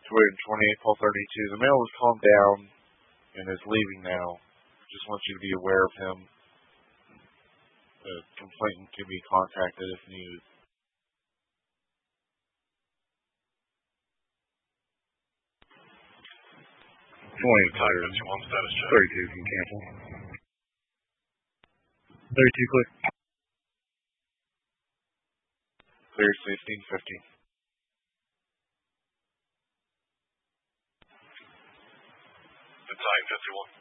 228, 1232. The male has calmed down and is leaving now. Just want you to be aware of him. The complainant can be contacted if needed. 28 clear. 32 can cancel. 32 clear. Clear 1650. Battalion 51.